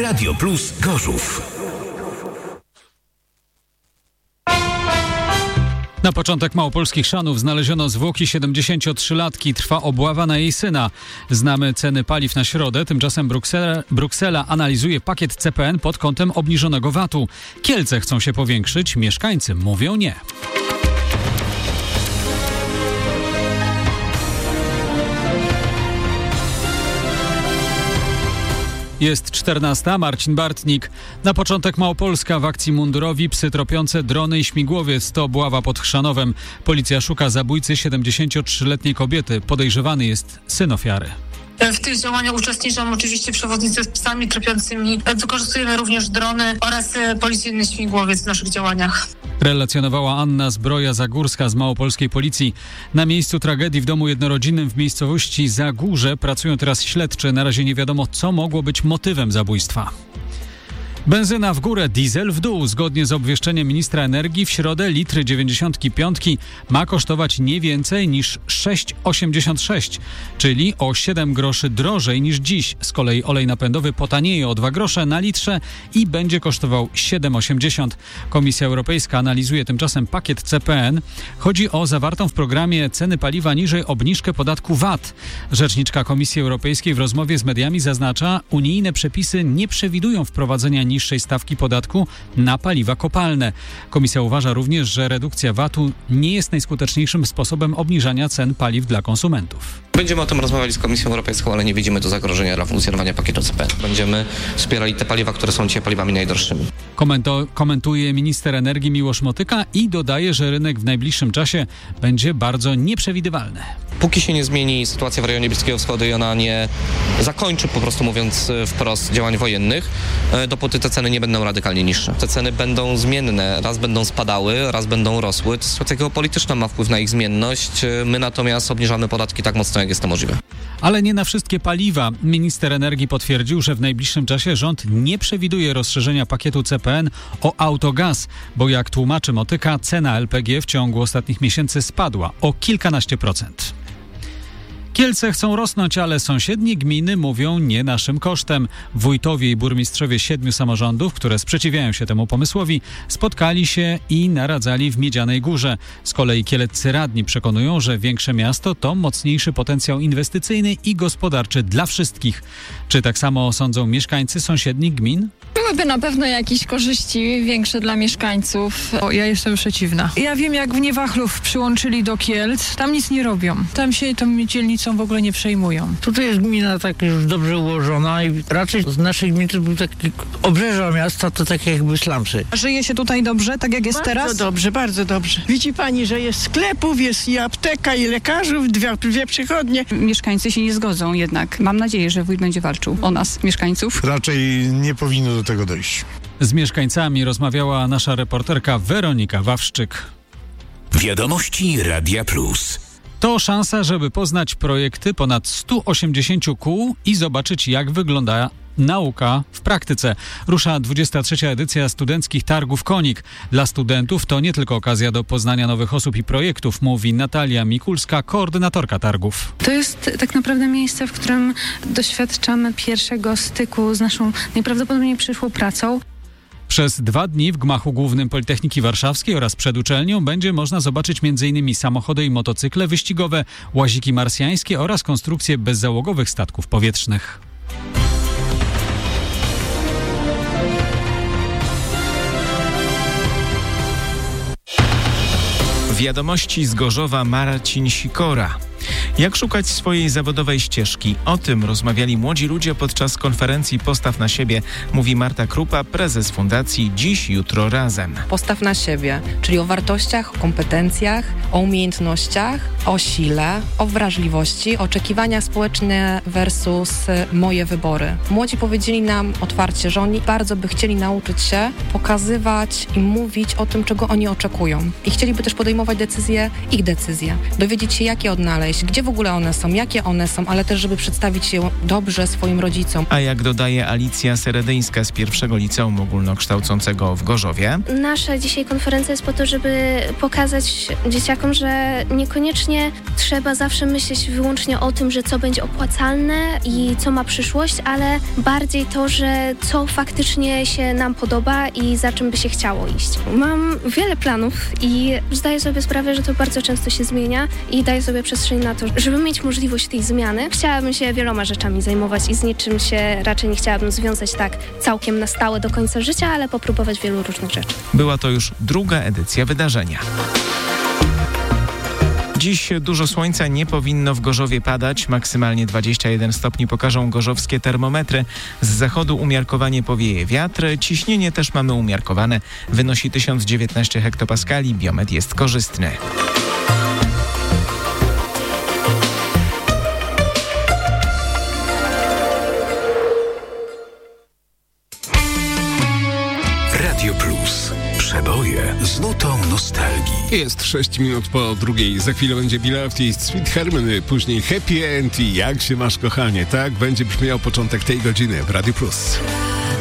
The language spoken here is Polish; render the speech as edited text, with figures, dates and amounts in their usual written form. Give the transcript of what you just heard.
Radio Plus Gorzów. Na początek małopolskich Szanów znaleziono zwłoki 73-latki. Trwa obława na jej syna. Znamy ceny paliw na środę. Tymczasem Bruksela analizuje pakiet CPN pod kątem obniżonego VAT-u. Kielce chcą się powiększyć, mieszkańcy mówią nie. Jest 14. Marcin Bartnik. Na początek Małopolska w akcji Mundurowi, psy tropiące, drony i śmigłowiec. To obława pod Chrzanowem. Policja szuka zabójcy 73-letniej kobiety. Podejrzewany jest syn ofiary. W tych działaniach uczestniczą oczywiście przewodnicy z psami tropiącymi. Wykorzystujemy również drony oraz policyjny śmigłowiec w naszych działaniach. Relacjonowała Anna Zbroja-Zagórska z małopolskiej policji. Na miejscu tragedii w domu jednorodzinnym w miejscowości Zagórze pracują teraz śledczy. Na razie nie wiadomo, co mogło być motywem zabójstwa. Benzyna w górę, diesel w dół. Zgodnie z obwieszczeniem ministra energii w środę litr 95 ma kosztować nie więcej niż 6,86, czyli o 7 groszy drożej niż dziś. Z kolei olej napędowy potanieje o 2 grosze na litrze i będzie kosztował 7,80. Komisja Europejska analizuje tymczasem pakiet CPN. Chodzi o zawartą w programie ceny paliwa niżej obniżkę podatku VAT. Rzeczniczka Komisji Europejskiej w rozmowie z mediami zaznacza, unijne przepisy nie przewidują wprowadzenia niższej stawki podatku na paliwa kopalne. Komisja uważa również, że redukcja VAT-u nie jest najskuteczniejszym sposobem obniżania cen paliw dla konsumentów. Będziemy o tym rozmawiali z Komisją Europejską, ale nie widzimy tu zagrożenia dla funkcjonowania pakietu CPN. Będziemy wspierali te paliwa, które są dzisiaj paliwami najdroższymi. Komentuje minister energii Miłosz Motyka i dodaje, że rynek w najbliższym czasie będzie bardzo nieprzewidywalny. Póki się nie zmieni sytuacja w rejonie Bliskiego Wschodu i ona nie zakończy, po prostu mówiąc wprost, działań wojennych, dopóty te ceny nie będą radykalnie niższe. Te ceny będą zmienne, raz będą spadały, raz będą rosły. Sytuacja geopolityczna ma wpływ na ich zmienność. My natomiast obniżamy podatki tak mocno, jak jest to możliwe. Ale nie na wszystkie paliwa. Minister energii potwierdził, że w najbliższym czasie rząd nie przewiduje rozszerzenia pakietu CPN o autogaz, bo jak tłumaczy Motyka, cena LPG w ciągu ostatnich miesięcy spadła o kilkanaście procent. Kielce chcą rosnąć, ale sąsiednie gminy mówią nie naszym kosztem. Wójtowie i burmistrzowie 7 samorządów, które sprzeciwiają się temu pomysłowi, spotkali się i naradzali w Miedzianej Górze. Z kolei kieleccy radni przekonują, że większe miasto to mocniejszy potencjał inwestycyjny i gospodarczy dla wszystkich. Czy tak samo sądzą mieszkańcy sąsiednich gmin? Byłyby na pewno jakieś korzyści większe dla mieszkańców. Ja jestem przeciwna. Ja wiem, jak w Niewachlów przyłączyli do Kielc, tam nic nie robią. Tam się tą dzielnicą w ogóle nie przejmują. Tutaj jest gmina tak już dobrze ułożona i raczej z naszych gmin to był taki obrzeża miasta, to tak jakby slumsy. Żyje się tutaj dobrze, tak jak jest bardzo teraz? Bardzo dobrze, bardzo dobrze. Widzi pani, że jest sklepów, jest i apteka, i lekarzów, dwie przychodnie. Mieszkańcy się nie zgodzą jednak. Mam nadzieję, że wójt będzie walczył o nas, mieszkańców. Raczej nie powinno do tego dojść. Z mieszkańcami rozmawiała nasza reporterka Weronika Wawrzyk. Wiadomości Radia Plus. To szansa, żeby poznać projekty ponad 180 kół i zobaczyć, jak wygląda nauka w praktyce. Rusza 23. edycja Studenckich Targów Konik. Dla studentów to nie tylko okazja do poznania nowych osób i projektów, mówi Natalia Mikulska, koordynatorka targów. To jest tak naprawdę miejsce, w którym doświadczamy pierwszego styku z naszą najprawdopodobniej przyszłą pracą. Przez 2 dni w gmachu głównym Politechniki Warszawskiej oraz przed uczelnią będzie można zobaczyć m.in. samochody i motocykle wyścigowe, łaziki marsjańskie oraz konstrukcje bezzałogowych statków powietrznych. Wiadomości z Gorzowa, Marcin Sikora. Jak szukać swojej zawodowej ścieżki? O tym rozmawiali młodzi ludzie podczas konferencji Postaw na siebie, mówi Marta Krupa, prezes fundacji Dziś, Jutro, Razem. Postaw na siebie, czyli o wartościach, o kompetencjach, o umiejętnościach, o sile, o wrażliwości, oczekiwania społeczne versus moje wybory. Młodzi powiedzieli nam otwarcie, że oni bardzo by chcieli nauczyć się pokazywać i mówić o tym, czego oni oczekują. I chcieliby też podejmować ich decyzje, dowiedzieć się, jak je odnaleźć, gdzie gdzie w ogóle one są, jakie one są, ale też, żeby przedstawić je dobrze swoim rodzicom. A jak dodaje Alicja Seredyńska z pierwszego liceum ogólnokształcącego w Gorzowie. Nasza dzisiaj konferencja jest po to, żeby pokazać dzieciakom, że niekoniecznie trzeba zawsze myśleć wyłącznie o tym, że co będzie opłacalne i co ma przyszłość, ale bardziej to, że co faktycznie się nam podoba i za czym by się chciało iść. Mam wiele planów i zdaję sobie sprawę, że to bardzo często się zmienia i daję sobie przestrzeń na to, żeby mieć możliwość tej zmiany. Chciałabym się wieloma rzeczami zajmować i z niczym się raczej nie chciałabym związać tak całkiem na stałe do końca życia, ale popróbować wielu różnych rzeczy. Była to już druga edycja wydarzenia. Dziś dużo słońca, nie powinno w Gorzowie padać. Maksymalnie 21 stopni pokażą gorzowskie termometry. Z zachodu umiarkowanie powieje wiatr. Ciśnienie też mamy umiarkowane. Wynosi 1019 hektopaskali. Biometr jest korzystny. Radio Plus. Przeboje z nutą nostalgii. Jest 6 minut po 2. Za chwilę będzie Bill Artist, Sweet Harmony, później Happy End i Jak się masz, kochanie. Tak będzie brzmiał początek tej godziny w Radio Plus.